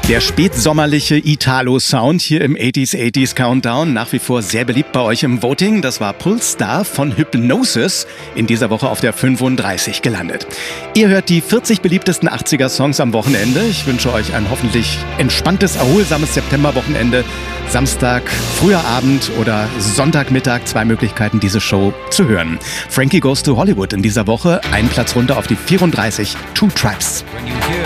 Der spätsommerliche Italo-Sound hier im 80s Countdown, nach wie vor sehr beliebt bei euch im Voting. Das war Pulsar von Hypnosis, in dieser Woche auf der 35 gelandet. Ihr hört die 40 beliebtesten 80er-Songs am Wochenende. Ich wünsche euch ein hoffentlich entspanntes, erholsames Septemberwochenende. Samstag, früher Abend oder Sonntagmittag, 2 Möglichkeiten, diese Show zu hören. Frankie Goes to Hollywood in dieser Woche, einen Platz runter auf die 34, Two Tribes. When you hear